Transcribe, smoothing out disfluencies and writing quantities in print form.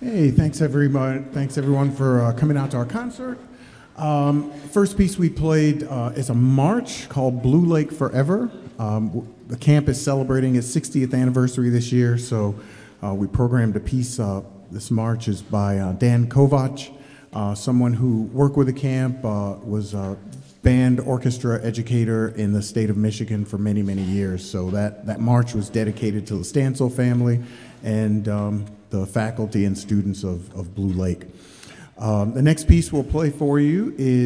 Hey, thanks everyone. Thanks everyone for coming out to our concert. First piece we played is a march called Blue Lake Forever. The camp is celebrating its 60th anniversary this year, so we programmed a piece. This march is by Dan Kovac, someone who worked with the camp, was a band orchestra educator in the state of Michigan for many, many years. So that march was dedicated to the Stansel family and the faculty and students of Blue Lake. The next piece we'll play for you is